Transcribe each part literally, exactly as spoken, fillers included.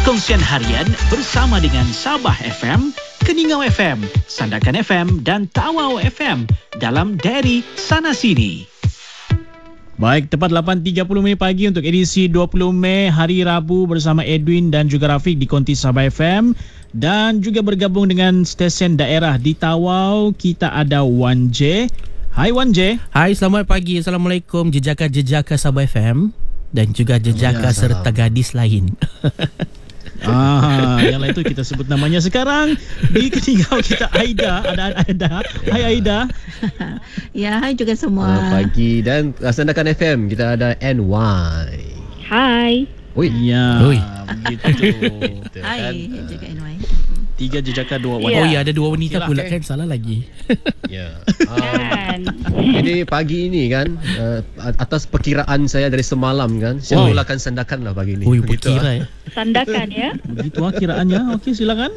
Perkongsian harian bersama dengan Sabah F M, Keningau F M, Sandakan F M dan Tawau F M dalam Diary Sana Sini. Baik, tepat lapan tiga puluh minit pagi untuk edisi dua puluh Mei hari Rabu bersama Edwin dan juga Rafiq di Konti Sabah F M. Dan juga bergabung dengan stesen daerah di Tawau, kita ada Wan J. Hai Wan J. Hai, selamat pagi. Assalamualaikum jejaka-jejaka Sabah F M dan juga jejaka serta gadis lain. Ah, yang lain tu kita sebut namanya sekarang. Di Keningau kita Aida, ada Aida. Hai Aida. Ya, hai juga semua. Selamat pagi dan Sandakan F M kita ada N Y. Hai. Oi. Ya, Oi. begitu. Hai, juga N Y. Tiga jejaka dua wanita. Yeah. Oh ya, ada dua wanita Silah, pula okay. kan, salah lagi. Ya. Um, ini pagi ini kan uh, atas perkiraan saya dari semalam kan, saya Oh. mulakan sandakan lah pagi ini. Oi, Begitu, berkira ah. ya. Sandakan ya. Begitu ah kiraannya. Okey, silakan.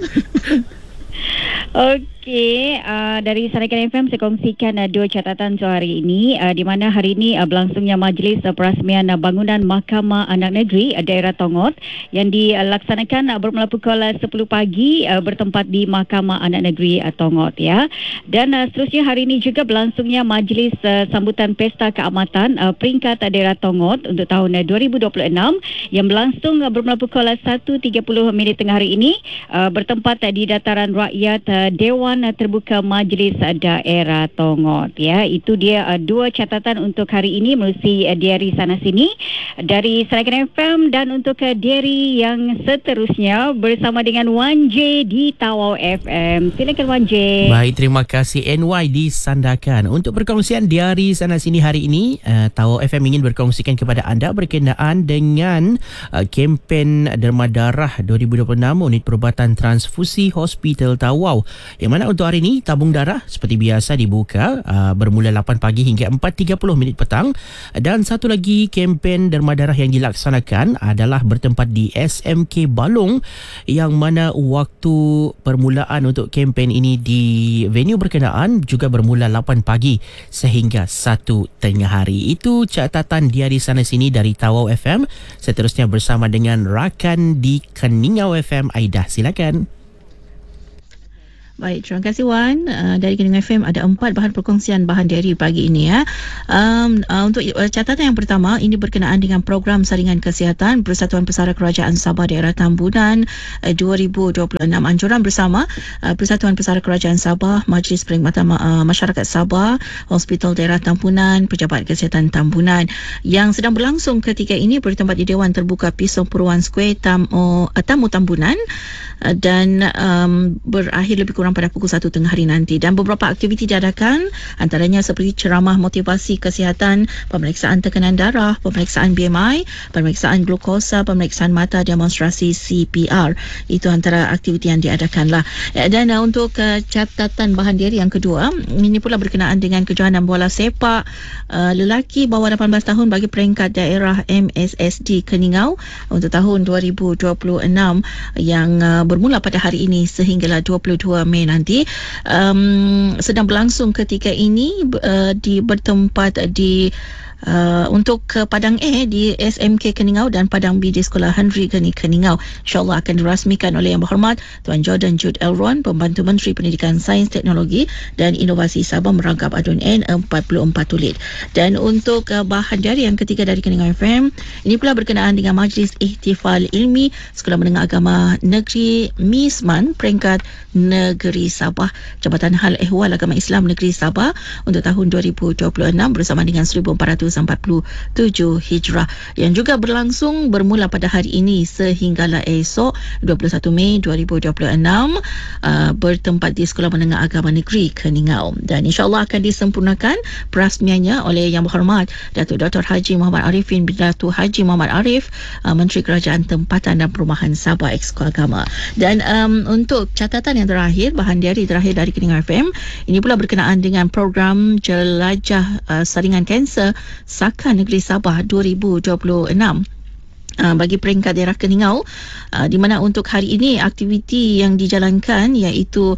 Okey, uh, dari Sandakan F M saya kongsikan uh, dua catatan untuk hari ini, uh, di mana hari ini uh, berlangsungnya majlis uh, perasmian uh, bangunan Mahkamah Anak Negeri uh, daerah Tongot yang dilaksanakan uh, bermula pukul uh, sepuluh pagi uh, bertempat di Mahkamah Anak Negeri uh, Tongot ya. Dan uh, seterusnya hari ini juga berlangsungnya majlis uh, sambutan Pesta Keamatan uh, peringkat uh, daerah Tongot untuk tahun uh, dua ribu dua puluh enam yang berlangsung uh, bermula pukul uh, satu tiga puluh minit tengah hari ini uh, bertempat uh, di Dataran Rakyat uh, Dewan Terbuka Majlis Daerah Tongot ya. Itu dia uh, dua catatan untuk hari ini melalui uh, diary sana sini dari Sandakan F M. Dan untuk uh, diary yang seterusnya bersama dengan Wan J di Tawau F M. Silakan Wan J. Baik, terima kasih N Y di Sandakan. Untuk perkongsian diary sana sini hari ini, uh, Tawau F M ingin berkongsikan kepada anda berkenaan dengan uh, kempen derma darah dua ribu dua puluh enam unit perubatan transfusi Hospital Tawau. Yang mana untuk hari ini tabung darah seperti biasa dibuka uh, bermula lapan pagi hingga empat tiga puluh minit petang. Dan satu lagi kempen derma darah yang dilaksanakan adalah bertempat di S M K Balong, yang mana waktu permulaan untuk kempen ini di venue berkenaan juga bermula lapan pagi sehingga satu tengah hari. Itu catatan diary sana sini dari Tawau F M. Seterusnya bersama dengan rakan di Keningau F M, Aida, silakan. Baik, terima kasih Wan. Uh, dari Keningau F M ada empat bahan perkongsian bahan diary pagi ini ya. Um, uh, untuk uh, catatan yang pertama, ini berkenaan dengan program saringan kesihatan Persatuan Pesara Kerajaan Sabah Daerah Tambunan uh, dua ribu dua puluh enam. Anjuran bersama uh, Persatuan Pesara Kerajaan Sabah, Majlis Perkhidmatan uh, Masyarakat Sabah, Hospital Daerah Tambunan, Pejabat Kesihatan Tambunan yang sedang berlangsung ketika ini bertempat di Dewan Terbuka Pisau Puruan Square Tamu, uh, Tamu Tambunan uh, dan um, berakhir lebih kurang pada pukul satu tengah hari nanti. Dan beberapa aktiviti diadakan, antaranya seperti ceramah motivasi kesihatan, pemeriksaan tekanan darah, pemeriksaan B M I, pemeriksaan glukosa, pemeriksaan mata, demonstrasi C P R. Itu antara aktiviti yang diadakan lah. Dan uh, untuk uh, catatan bahan diary yang kedua, ini pula berkenaan dengan kejohanan bola sepak uh, lelaki bawah lapan belas tahun bagi peringkat daerah M S S D Keningau untuk tahun dua ribu dua puluh enam yang uh, bermula pada hari ini sehinggalah dua puluh dua Mei nanti. Um, sedang berlangsung ketika ini uh, di bertempat di Uh, untuk uh, Padang A di S M K Keningau dan Padang B di Sekolah Henry Gani Keningau. InsyaAllah akan dirasmikan oleh Yang Berhormat Tuan Jordan Jude Elron, Pembantu Menteri Pendidikan Sains Teknologi dan Inovasi Sabah merangkap adun N empat puluh empat tulit. Dan untuk uh, bahan diary yang ketiga dari Keningau F M, ini pula berkenaan dengan Majlis Ihtifal Ilmi Sekolah Menengah Agama Negeri Misman peringkat Negeri Sabah, Jabatan Hal Ehwal Agama Islam Negeri Sabah untuk tahun dua ribu dua puluh enam bersama dengan seribu empat ratus empat puluh tujuh Hijrah yang juga berlangsung bermula pada hari ini sehinggalah esok dua puluh satu Mei dua ribu dua puluh enam uh, bertempat di Sekolah Menengah Agama Negeri Keningau. Dan insyaAllah akan disempurnakan perasmiannya oleh Yang Berhormat Datuk Doktor Haji Muhammad Arifin bin Datuk Haji Muhammad Arif, uh, Menteri Kerajaan Tempatan dan Perumahan Sabah Exco Agama. Dan um, untuk catatan yang terakhir, bahan diary terakhir dari Keningau F M, ini pula berkenaan dengan program jelajah uh, saringan kanser Saka Negeri Sabah dua ribu dua puluh enam. Uh, bagi peringkat daerah Keningau, uh, di mana untuk hari ini aktiviti yang dijalankan iaitu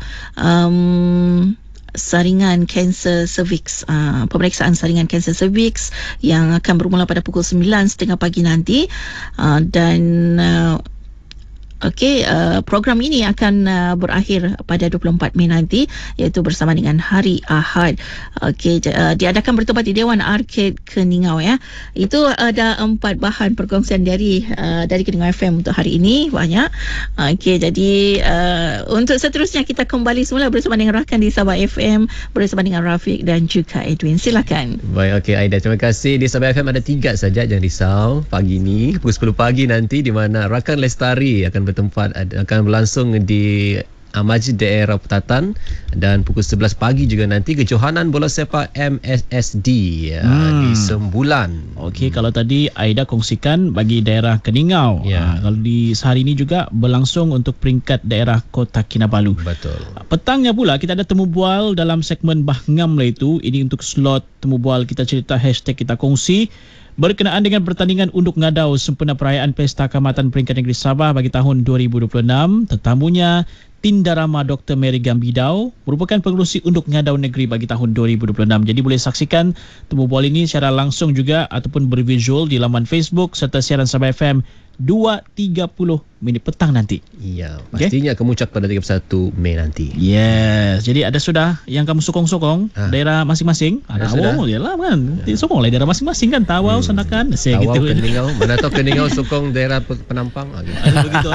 um, saringan kanser cervix, uh, pemeriksaan saringan kanser cervix yang akan bermula pada pukul sembilan tiga puluh pagi nanti, uh, dan uh, Okey, uh, program ini akan uh, berakhir pada dua puluh empat Mei nanti, iaitu bersama dengan hari Ahad. Okey, uh, diadakan bertempat di Dewan Arcade Keningau ya. Itu ada empat bahan perkongsian dari uh, dari Keningau F M untuk hari ini, banyak. Okey, jadi uh, untuk seterusnya kita kembali semula bersama dengan rakan di Sabah F M, bersama dengan Rafiq dan juga Edwin. Silakan. Baik, okey Aida, terima kasih. Di Sabah F M ada tiga saja, jangan risau. Pagi ni pukul sepuluh pagi nanti, di mana rakan Lestari akan bertempat, akan berlangsung di Masjid Daerah Petatan, dan pukul sebelas pagi juga nanti kejohanan bola sepak M S S D hmm. di Sembulan. Okey, hmm. kalau tadi Aida kongsikan bagi daerah Keningau. Ya. Ha, kalau di sehari ini juga berlangsung untuk peringkat daerah Kota Kinabalu. Betul. Petangnya pula kita ada temu bual dalam segmen Bah Ngam lah itu. Ini untuk slot temu bual kita cerita, hashtag kita kongsi. Berkenaan dengan pertandingan unduk ngadau sempena perayaan Pesta Kaamatan Peringkat Negeri Sabah bagi tahun dua ribu dua puluh enam, tetamunya Tindarama Doktor Mary Gambidau merupakan pengerusi unduk ngadau negeri bagi tahun dua ribu dua puluh enam. Jadi boleh saksikan temu bual ini secara langsung juga ataupun bervisual di laman Facebook serta siaran Sabah F M dua tiga puluh minit petang nanti. Ya, pastinya okay. kemuncak pada tiga puluh satu Mei nanti. Yes, jadi ada sudah yang kamu sokong-sokong ha. daerah masing-masing. Ada sudah. Oh, yalah kan. Ya. Sokonglah daerah masing-masing kan. Tawau, hmm. Sandakan. Saya Tawau, gitu. Keningau. Mana tahu Keningau sokong daerah Penampang. Ah, gitu. Ada begitu.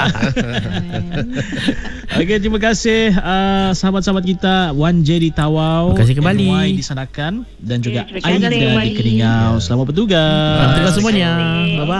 Okey, terima kasih uh, sahabat-sahabat kita Wan J di Tawau, terima kasih kembali. N Y di Sandakan dan juga okay, Aida di Keningau. Selamat bertugas. Selamat bertugas semuanya. Bye-bye.